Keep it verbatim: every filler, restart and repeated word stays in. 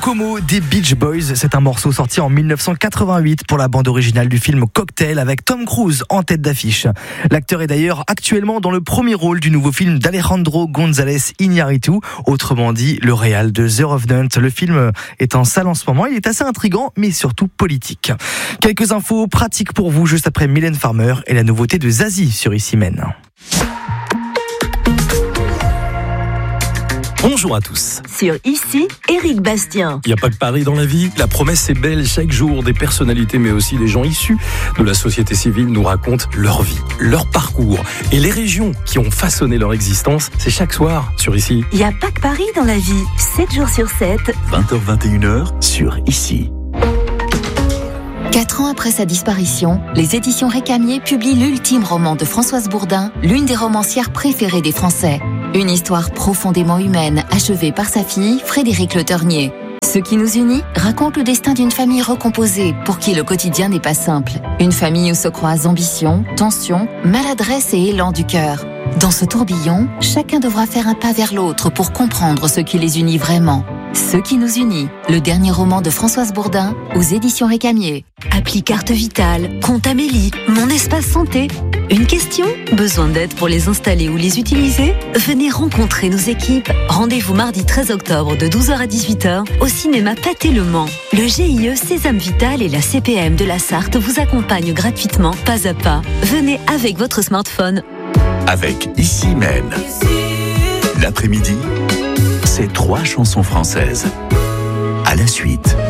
Kokomo des Beach Boys, c'est un morceau sorti en mille neuf cent quatre-vingt-huit pour la bande originale du film Cocktail avec Tom Cruise en tête d'affiche. L'acteur est d'ailleurs actuellement dans le premier rôle du nouveau film d'Alejandro González Iñárritu, autrement dit le réal de The Revenant. Le film est en salle en ce moment, il est assez intriguant mais surtout politique. Quelques infos pratiques pour vous juste après Mylène Farmer et la nouveauté de Zazie sur Ici Mène. Bonjour à tous. Sur Ici, Éric Bastien. Il n'y a pas que Paris dans la vie. La promesse est belle. Chaque jour, des personnalités, mais aussi des gens issus de la société civile nous racontent leur vie, leur parcours et les régions qui ont façonné leur existence. C'est chaque soir sur Ici. Il n'y a pas que Paris dans la vie. sept jours sur sept. vingt heures vingt et une heures sur Ici. Quatre ans après sa disparition, les éditions Récamier publient l'ultime roman de Françoise Bourdin, l'une des romancières préférées des Français. Une histoire profondément humaine, achevée par sa fille, Frédérique Le Ternier. Ce qui nous unit raconte le destin d'une famille recomposée, pour qui le quotidien n'est pas simple. Une famille où se croisent ambition, tension, maladresse et élan du cœur. Dans ce tourbillon, chacun devra faire un pas vers l'autre pour comprendre ce qui les unit vraiment. Ce qui nous unit, le dernier roman de Françoise Bourdin aux éditions Récamier. Appli Carte Vitale, Compte Amélie, Mon Espace Santé. Une question? Besoin d'aide pour les installer ou les utiliser? Venez rencontrer nos équipes. Rendez-vous mardi treize octobre de douze heures à dix-huit heures au cinéma Pathé Le Mans. Le G I E Sésame Vital et la C P M de la Sarthe vous accompagnent gratuitement, pas à pas. Venez avec votre smartphone. Avec Ici Mène. L'après-midi, c'est trois chansons françaises. À la suite.